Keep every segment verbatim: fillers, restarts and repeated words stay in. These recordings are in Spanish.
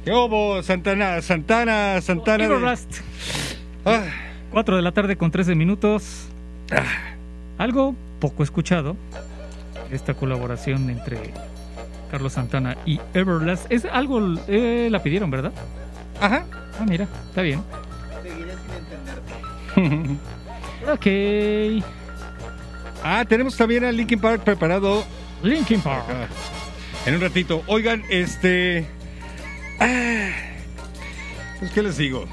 ¿Qué hubo, Santana? Santana, Santana. Everlast. Ah. Cuatro de la tarde con trece minutos. Ah. Algo poco escuchado. Esta colaboración entre Carlos Santana y Everlast. Es algo, eh, la pidieron, ¿verdad? Ajá. Ah, mira, está bien. Seguiré sin entenderte. Ok. Ah, tenemos también a Linkin Park preparado. Linkin Park. Ah, en un ratito. Oigan, este... Ah, pues, ¿qué les digo?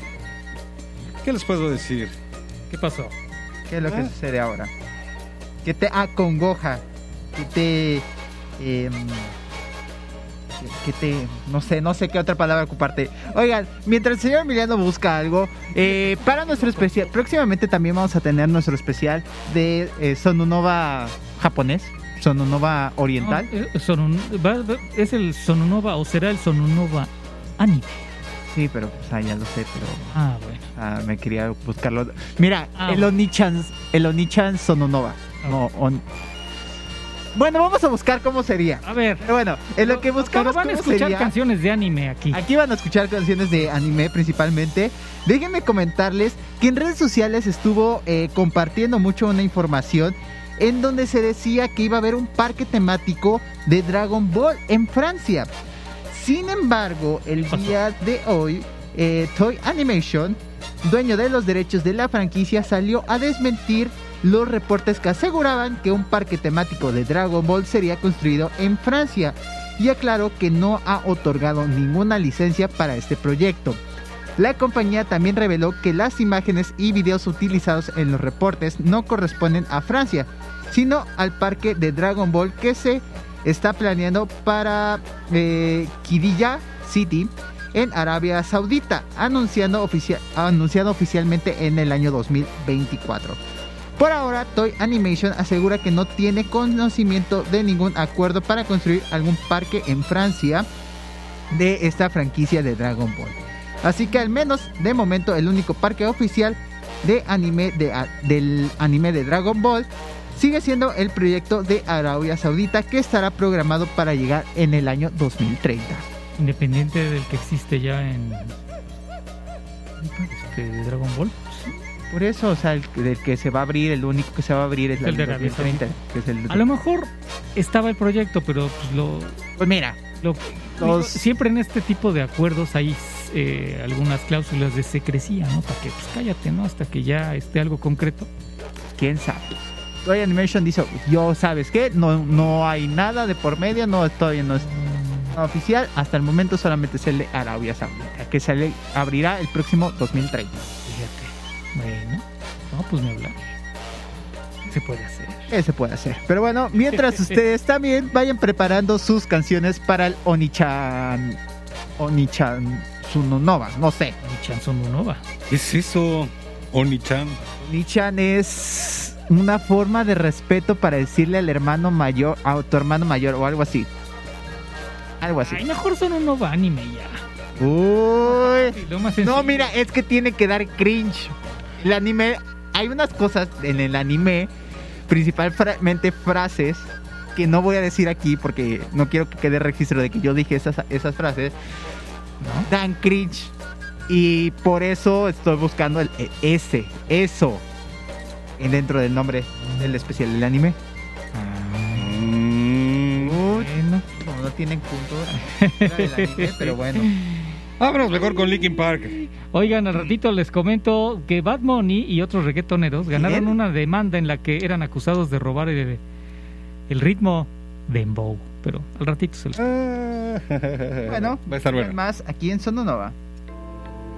¿Qué les puedo decir? ¿Qué pasó? ¿Qué es lo que Ah. sucede ahora? Que te acongoja, que te... Eh, que, que te... No sé, no sé qué otra palabra ocuparte. Oigan, mientras el señor Emiliano busca algo, eh, para nuestro especial, próximamente también vamos a tener nuestro especial de eh, Sonunova japonés, Sonunova oriental. No, eh, Sonun- va- va- ¿Es el Sonunova o será el Sonunova anime? Sí, pero pues, ah, ya lo sé, pero... Ah, bueno. Ah, me quería buscarlo. Mira, Ah, el bueno. Onichan, el Onichan Sonunova. Ah, No, on... Bueno, vamos a buscar cómo sería. A ver. Pero bueno, en lo que Pero buscamos van a cómo escuchar sería, canciones de anime aquí. aquí van a escuchar canciones de anime principalmente. Déjenme comentarles que en redes sociales estuvo eh, compartiendo mucho una información en donde se decía que iba a haber un parque temático de Dragon Ball en Francia. Sin embargo, el ¿Qué pasó? día de hoy, eh, Toei Animation, dueño de los derechos de la franquicia, salió a desmentir los reportes que aseguraban que un parque temático de Dragon Ball sería construido en Francia y aclaró que no ha otorgado ninguna licencia para este proyecto. La compañía también reveló que las imágenes y videos utilizados en los reportes no corresponden a Francia, sino al parque de Dragon Ball que se está planeando para eh, Qiddiya City en Arabia Saudita, anunciando, oficia- anunciado oficialmente en el año dos mil veinticuatro. Por ahora, Toei Animation asegura que no tiene conocimiento de ningún acuerdo para construir algún parque en Francia de esta franquicia de Dragon Ball. Así que al menos de momento el único parque oficial de anime de, a- del anime de Dragon Ball sigue siendo el proyecto de Arabia Saudita, que estará programado para llegar en el año dos mil treinta. Independiente del que existe ya en este, de Dragon Ball. Por eso, o sea, el, el que se va a abrir, el único que se va a abrir es El el de de Arabia dos mil treinta, que es el de- A lo mejor estaba el proyecto, pero pues lo, Pues mira, lo- Los- siempre en este tipo de acuerdos hay eh, algunas cláusulas de secrecía, ¿no? Para que pues cállate, ¿no? Hasta que ya esté algo concreto. quién sabe. Toei Animation dice, yo, ¿sabes qué? No, no hay nada de por medio, no, todavía no es oficial. Hasta el momento solamente es el de Arabia Saudita, que se le abrirá el próximo dos mil treinta. Fíjate. Bueno, no, pues me habla. Se puede hacer. ¿Qué se puede hacer? Pero bueno, mientras ustedes también vayan preparando sus canciones para el Onichan... Onichan Sununova, no sé. Nichan Sonunova. ¿Qué es eso, Oni-chan? Onichan es una forma de respeto para decirle al hermano mayor, a tu hermano mayor o algo así. Algo así. Ay, mejor Sonunova anime ya. Uy. Sí, lo más sencillo. No, mira, es que tiene que dar cringe. El anime, hay unas cosas en el anime, principalmente frases, que no voy a decir aquí porque no quiero que quede registro de que yo dije esas, esas frases, ¿No? dan cringe. Y por eso estoy buscando el e- ese, eso, en dentro del nombre del especial del anime. Mm. Uy, Bueno. no, no tienen punto del anime, pero bueno. Vámonos mejor con Linkin Park. Oigan, al ratito les comento que Bad Bunny y otros reggaetoneros ganaron ¿Quién? una demanda en la que eran acusados de robar el, el ritmo dembow. Pero al ratito se los... Ah, Bueno, va a estar bueno. más aquí en Sonunova.